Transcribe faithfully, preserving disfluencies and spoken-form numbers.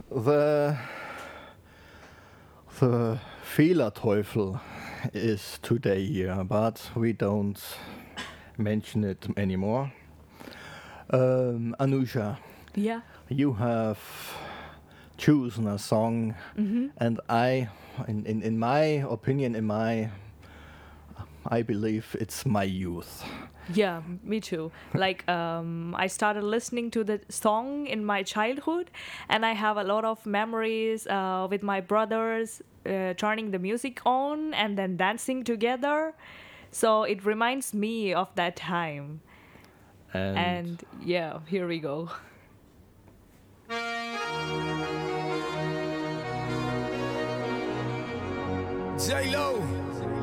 The the Fehlerteufel is today here, but we don't mention it anymore. Um, Anusha, Yeah. you have chosen a song, Mm-hmm. and I, in, in, in my opinion, in my, I believe it's my youth. Yeah, me too. Like, um, I started listening to the song in my childhood, and I have a lot of memories uh, with my brothers uh, turning the music on and then dancing together. So it reminds me of that time. And, And yeah, here we go. J-Lo.